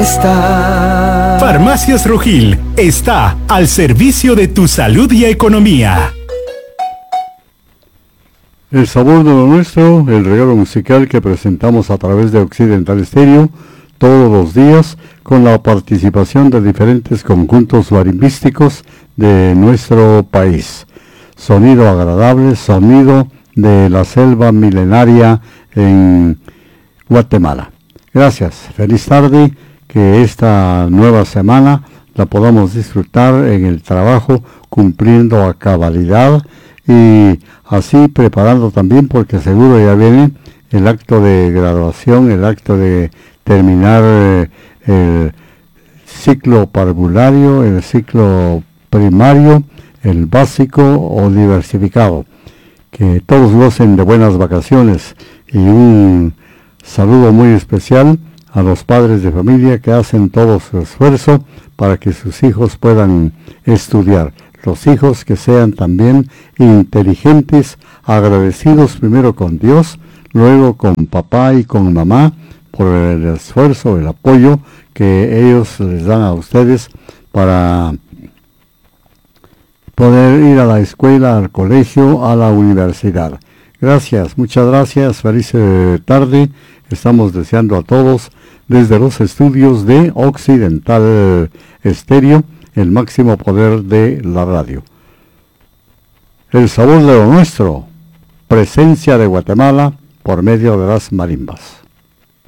está. Farmacias Rojil está al servicio de tu salud y economía. El sabor de lo nuestro, el regalo musical que presentamos a través de Occidental Estéreo todos los días, con la participación de diferentes conjuntos marimbísticos de nuestro país. Sonido agradable, sonido de la selva milenaria en Guatemala. Gracias, feliz tarde, que esta nueva semana la podamos disfrutar en el trabajo, cumpliendo a cabalidad y así preparando también, porque seguro ya viene el acto de graduación, el acto de terminar el ciclo parvulario, el ciclo primario, el básico o diversificado. Que todos gocen de buenas vacaciones y un saludo muy especial a los padres de familia que hacen todo su esfuerzo para que sus hijos puedan estudiar. Los hijos que sean también inteligentes, agradecidos primero con Dios, luego con papá y con mamá por el esfuerzo, el apoyo que ellos les dan a ustedes para poder ir a la escuela, al colegio, a la universidad. Gracias, muchas gracias, feliz tarde. Estamos deseando a todos desde los estudios de Occidental Estéreo, el máximo poder de la radio. El sabor de lo nuestro, presencia de Guatemala por medio de las marimbas.